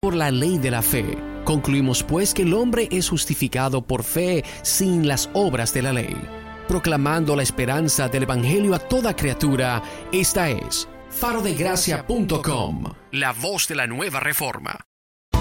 por la ley de la fe. Concluimos pues que el hombre es justificado por fe sin las obras de la ley. Proclamando la esperanza del Evangelio a toda criatura, esta es farodegracia.com, la voz de la nueva reforma.